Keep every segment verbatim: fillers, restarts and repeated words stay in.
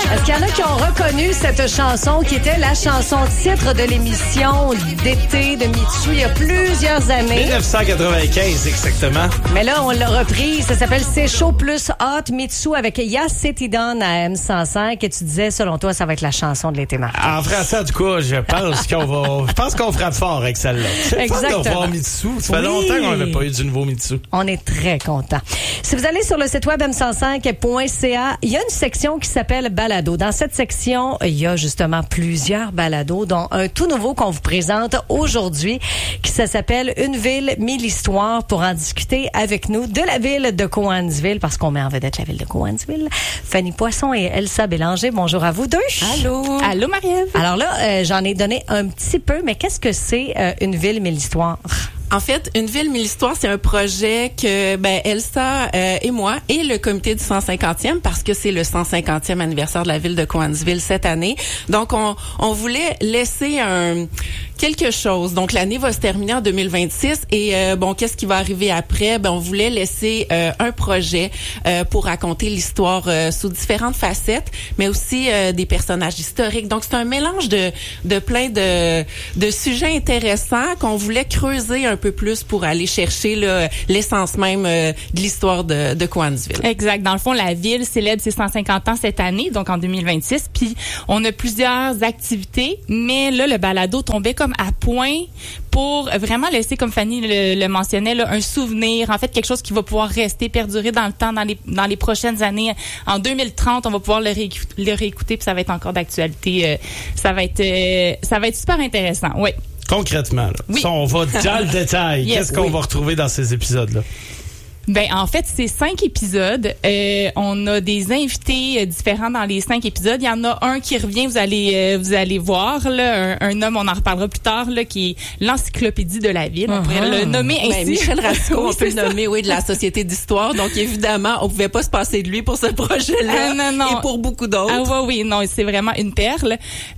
Est-ce qu'il y en a qui ont reconnu cette chanson qui était la chanson titre de l'émission d'été de Mitsou il y a plusieurs années? dix-neuf cent quatre-vingt-quinze, exactement. Mais là, on l'a repris. Ça s'appelle C'est chaud plus hot Mitsou avec Yas Setidon à M cent cinq. Et tu disais, selon toi, ça va être la chanson de l'été marqué. En français, en tout cas, je pense qu'on va, je pense qu'on frappe fort avec celle-là. C'est fun de revoir Mitsou. Ça fait Oui. longtemps qu'on n'avait pas eu du nouveau Mitsou. On est très contents. Si vous allez sur le site web m cent cinq point c a, il y a une section qui s'appelle Balado. Dans cette section, il y a justement plusieurs balados, dont un tout nouveau qu'on vous présente aujourd'hui, qui ça s'appelle Une ville, mille histoires, pour en discuter avec nous de la ville de Cowansville, parce qu'on met en vedette la ville de Cowansville. Fanny Poisson et Elsa Bélanger, bonjour à vous deux. Allô. Allô, Marie-Ève. Alors là, euh, j'en ai donné un petit peu, mais qu'est-ce que c'est euh, Une ville, mille histoires? En fait, Une ville, mille histoires, c'est un projet que ben Elsa euh, et moi et le comité du cent cinquantième, parce que c'est le cent cinquantième anniversaire de la ville de Cowansville cette année. Donc, on, on voulait laisser un quelque chose. Donc, l'année va se terminer en deux mille vingt-six et euh, bon, qu'est-ce qui va arriver après? Ben, on voulait laisser euh, un projet euh, pour raconter l'histoire euh, sous différentes facettes, mais aussi euh, des personnages historiques. Donc, c'est un mélange de de plein de de sujets intéressants qu'on voulait creuser un peu plus pour aller chercher là, l'essence même euh, de l'histoire de, de Cowansville. Exact. Dans le fond, la ville célèbre ses cent cinquante ans cette année, donc en deux mille vingt-six. Puis, on a plusieurs activités, mais là, le balado tombait comme à point pour vraiment laisser, comme Fanny le, le mentionnait, là, un souvenir, en fait, quelque chose qui va pouvoir rester, perdurer dans le temps, dans les, dans les prochaines années. En deux mille trente, on va pouvoir le, réécou- le réécouter, puis ça va être encore d'actualité. Euh, ça va être, euh, ça va être super intéressant. Oui. Concrètement, là, Oui. si on va dans le détail, Yes, qu'est-ce qu'on oui. va retrouver dans ces épisodes-là? Ben en fait, c'est cinq épisodes. Euh, on a des invités euh, différents dans les cinq épisodes. Il y en a un qui revient, vous allez euh, vous allez voir là, un, un homme, on en reparlera plus tard là, qui est l'encyclopédie de la ville. On pourrait Uh-huh. le nommer ainsi. Ben, Michel Rasco, Oui, on peut le c'est ça. nommer, oui, de la Société d'histoire. Donc, évidemment, on pouvait pas se passer de lui pour ce projet-là. Ah, non, non. Et pour beaucoup d'autres. Ah oui, oui, non, c'est vraiment une perle.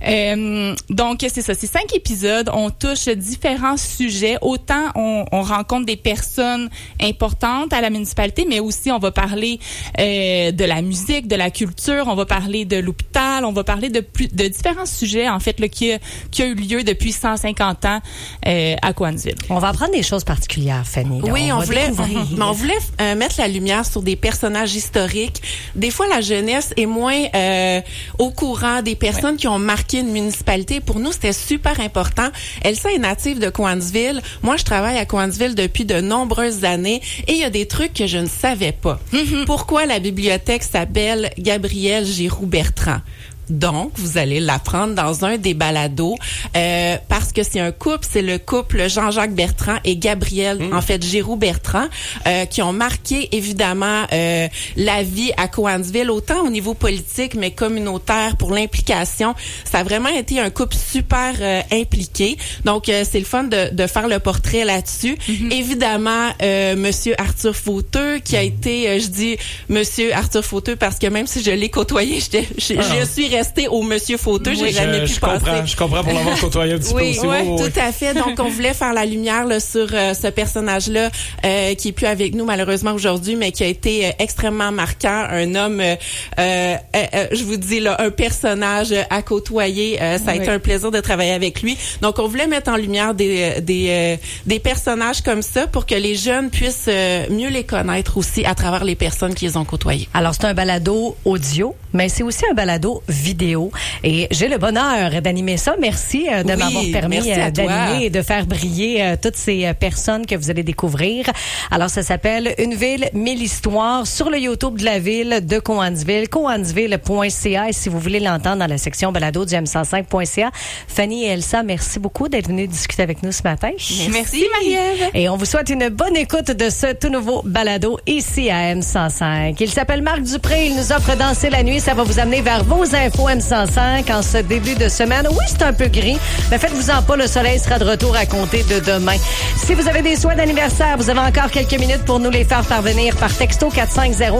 Euh, donc, c'est ça, c'est cinq épisodes. On touche différents sujets. Autant on, on rencontre des personnes importantes à la municipalité, mais aussi on va parler euh, de la musique, de la culture, on va parler de l'hôpital, on va parler de plus de différents sujets, en fait, là, qui, a, qui a eu lieu depuis cent cinquante ans euh, à Cowansville. On va apprendre des choses particulières, Fanny. Là. Oui, on, va voulait, découvrir. mais on voulait euh, mettre la lumière sur des personnages historiques. Des fois, la jeunesse est moins euh, au courant des personnes ouais. qui ont marqué une municipalité. Pour nous, c'était super important. Elsa est native de Cowansville. Moi, je travaille à Cowansville depuis de nombreuses années et il y a des trucs que je ne savais pas. Mm-hmm. Pourquoi la bibliothèque s'appelle Gabrielle Giroux-Bertrand? Donc, vous allez l'apprendre dans un des balados euh, parce que c'est un couple, c'est le couple Jean-Jacques Bertrand et Gabrielle, mmh. en fait, Giroux-Bertrand, euh, qui ont marqué évidemment euh, la vie à Cowansville, autant au niveau politique, mais communautaire, pour l'implication. Ça a vraiment été un couple super euh, impliqué. Donc, euh, c'est le fun de, de faire le portrait là-dessus. Mmh. Évidemment, euh, Monsieur Arthur Fauteux, qui a été, euh, je dis Monsieur Arthur Fauteux parce que même si je l'ai côtoyé, j'étais, je, ah. je suis restée au Monsieur Fauteux, j'ai oui, jamais je, pu je passer. Comprends, je comprends pour l'avoir côtoyé un petit oui, peu aussi. Ouais, oui, oui, tout à fait. Donc, on voulait faire la lumière là, sur euh, ce personnage-là euh, qui est plus avec nous malheureusement aujourd'hui, mais qui a été euh, extrêmement marquant. Un homme, euh, euh, euh, je vous dis, là, un personnage à côtoyer. Euh, ça a oui. été un plaisir de travailler avec lui. Donc, on voulait mettre en lumière des, des, euh, des personnages comme ça pour que les jeunes puissent euh, mieux les connaître aussi à travers les personnes qu'ils ont côtoyées. Alors, c'est un balado audio, mais c'est aussi un balado vidéo. Et j'ai le bonheur d'animer ça. Merci euh, de oui, m'avoir permis euh, d'animer et de faire briller euh, toutes ces euh, personnes que vous allez découvrir. Alors, ça s'appelle Une ville, mille histoires sur le YouTube de la ville de Cowansville, cowansville point c a. Et si vous voulez l'entendre dans la section balado du m cent cinq point c a, Fanny et Elsa, merci beaucoup d'être venues discuter avec nous ce matin. Merci, merci Marie-Ève. Et on vous souhaite une bonne écoute de ce tout nouveau balado ici à M cent cinq. Il s'appelle Marc Dupré. Il nous offre Danser la nuit. Ça va vous amener vers vos infos M cent cinq en ce début de semaine. Oui, c'est un peu gris, mais faites-vous-en pas, le soleil sera de retour à compter de demain. Si vous avez des souhaits d'anniversaire, vous avez encore quelques minutes pour nous les faire parvenir par texto quatre cinq zéro